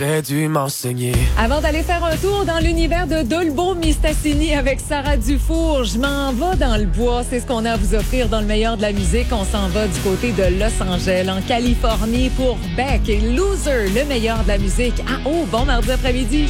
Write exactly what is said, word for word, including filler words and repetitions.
J'ai dû m'enseigner. Avant d'aller faire un tour dans l'univers de Dolbo Mistassini avec Sarah Dufour, je m'en vais dans le bois. C'est ce qu'on a à vous offrir dans le meilleur de la musique. On s'en va du côté de Los Angeles, en Californie, pour Beck et Loser, le meilleur de la musique. Ah oh, bon mardi après-midi.